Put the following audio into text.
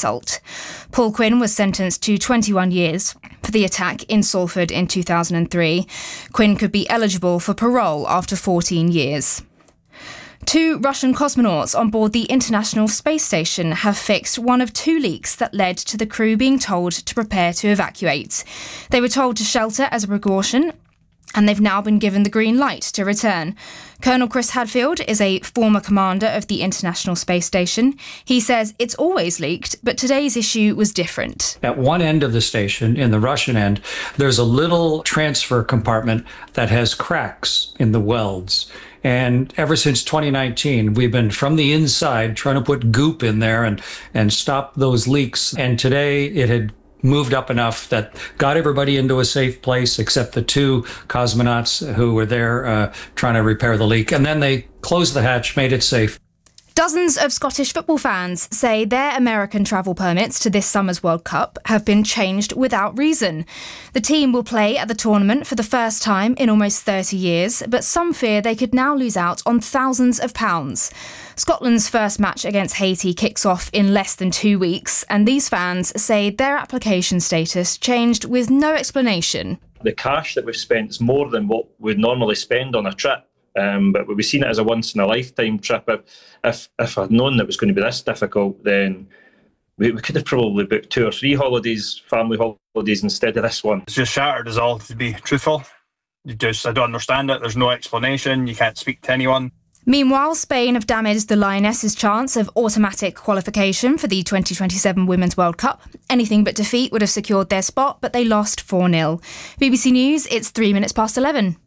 assault. Paul Quinn was sentenced to 21 years for the attack in Salford in 2003. Quinn could be eligible for parole after 14 years. 2 Russian cosmonauts on board the International Space Station have fixed one of 2 leaks that led to the crew being told to prepare to evacuate. They were told to shelter as a precaution, and they've now been given the green light to return. Colonel Chris Hadfield is a former commander of the International Space Station. He says it's always leaked, but today's issue was different. At one end of the station, in the Russian end, there's a little transfer compartment that has cracks in the welds. And ever since 2019, we've been from the inside trying to put goop in there and stop those leaks. And today it had moved up enough that got everybody into a safe place except the 2 cosmonauts who were there trying to repair the leak. And then they closed the hatch, made it safe. Dozens of Scottish football fans say their American travel permits to this summer's World Cup have been changed without reason. The team will play at the tournament for the first time in almost 30 years, but some fear they could now lose out on thousands of pounds. Scotland's first match against Haiti kicks off in less than 2 weeks, and these fans say their application status changed with no explanation. The cash that we've spent is more than what we'd normally spend on a trip. But we've seen it as a once-in-a-lifetime trip. If I'd known it was going to be this difficult, then we could have probably booked 2 or 3 holidays, family holidays, instead of this one. It's just shattered us all, to be truthful. I don't understand it. There's no explanation. You can't speak to anyone. Meanwhile, Spain have damaged the Lionesses' chance of automatic qualification for the 2027 Women's World Cup. Anything but defeat would have secured their spot, but they lost 4-0. BBC News, it's 3 minutes past 11.